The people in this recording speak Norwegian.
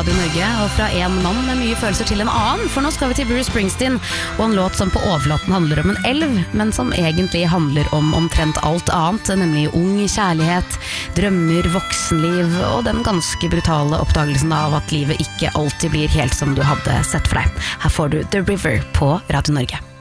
Radio Norge, og fra en mann med mye følelser til en annen, for nå skal vi til Bruce Springsteen, og en låt som på overflaten handler om en elv, men som egentlig handler om omtrent alt annet, nemlig ung kjærlighet, drømmer, voksenliv, og den ganske brutale oppdagelsen av at livet ikke alltid blir helt som du hadde sett for deg. Her får du The River på Radio Norge.